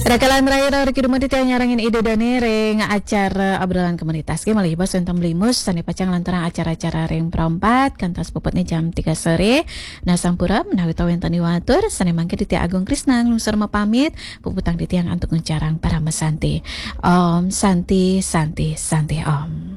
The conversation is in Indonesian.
Rakalan terakhir Riki Dumadi teh nyarangin ide dane reng acara obrolan komunitas ge malih Sentam Blimus sani pacang lantaran acara-acara reng perompat kantos puputnya jam 3 sore. Nah sampura menawi tawenten watur sani mangke di Agung Krisna nglungsur pamit puputang di tiang antuk nguncarang para mesanti. Om Santi Santi Santi Om.